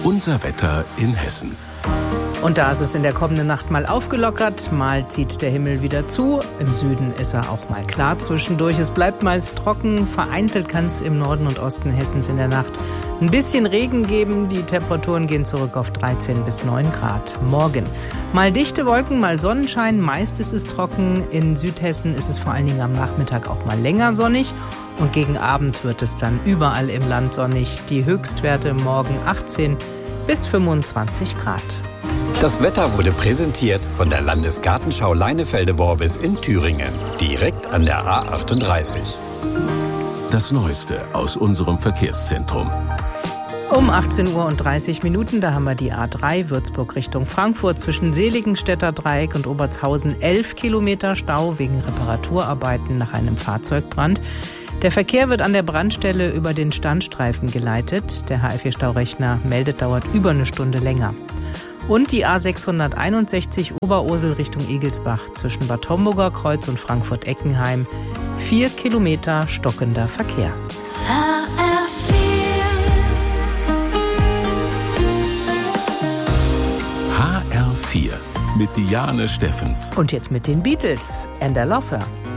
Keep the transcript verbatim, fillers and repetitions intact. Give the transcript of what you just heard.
Unser Wetter in Hessen. Und da ist es in der kommenden Nacht mal aufgelockert, mal zieht der Himmel wieder zu. Im Süden ist er auch mal klar zwischendurch. Es bleibt meist trocken. Vereinzelt kann es im Norden und Osten Hessens in der Nacht ein bisschen Regen geben. Die Temperaturen gehen zurück auf dreizehn bis neun Grad. Morgen mal dichte Wolken, mal Sonnenschein. Meist ist es trocken. In Südhessen ist es vor allen Dingen am Nachmittag auch mal länger sonnig. Und gegen Abend wird es dann überall im Land sonnig. Die Höchstwerte morgen achtzehn bis fünfundzwanzig Grad. Das Wetter wurde präsentiert von der Landesgartenschau Leinefelde-Worbis in Thüringen, direkt an der A achtunddreißig. Das Neueste aus unserem Verkehrszentrum. Um achtzehn Uhr und dreißig Minuten, da haben wir die A drei Würzburg Richtung Frankfurt zwischen Seligenstädter Dreieck und Obertshausen elf Kilometer Stau wegen Reparaturarbeiten nach einem Fahrzeugbrand. Der Verkehr wird an der Brandstelle über den Standstreifen geleitet. Der H F E-Staurechner meldet, dauert über eine Stunde länger. Und die A sechshunderteinundsechzig Oberursel Richtung Egelsbach zwischen Bad Homburger Kreuz und Frankfurt-Eckenheim. Vier Kilometer stockender Verkehr. H R vier. H R vier mit Diane Steffens. Und jetzt mit den Beatles and I Love Her.